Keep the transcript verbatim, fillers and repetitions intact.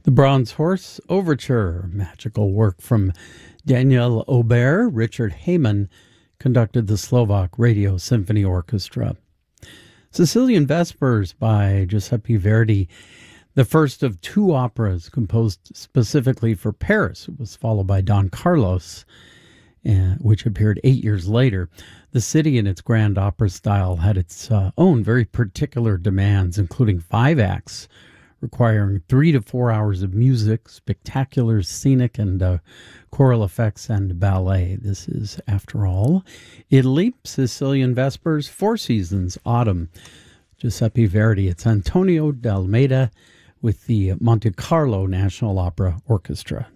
The Bronze Horse Overture, magical work from Daniel Aubert. Richard Hayman conducted the Slovak Radio Symphony Orchestra. Sicilian Vespers by Giuseppe Verdi, the first of two operas composed specifically for Paris. It was followed by Don Carlos, uh, which appeared eight years later. The city in its grand opera style had its uh, own very particular demands, including five acts, requiring three to four hours of music, spectacular scenic and uh, choral effects, and ballet. This is, after all, Italy, Sicilian Vespers, Four Seasons, Autumn, Giuseppe Verdi. It's Antonio D'Almeida with the Monte Carlo National Opera Orchestra.